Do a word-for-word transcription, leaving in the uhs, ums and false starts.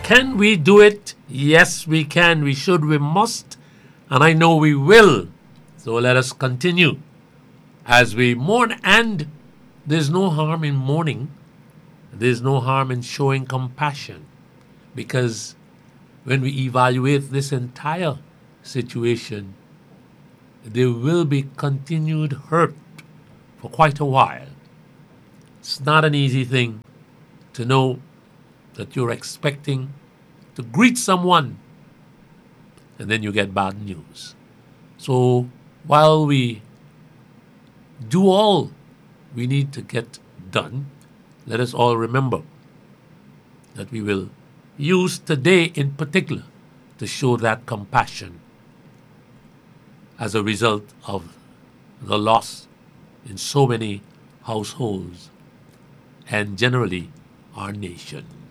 Can we do it? Yes, we can. We should. We must. And I know we will. So let us continue as we mourn. And there's no harm in mourning. There's no harm in showing compassion. Because when we evaluate this entire situation, there will be continued hurt for quite a while. It's not an easy thing to know that you're expecting to greet someone and then you get bad news. So while we do all we need to get done, let us all remember that we will use today in particular to show that compassion as a result of the loss in so many households and generally our nation.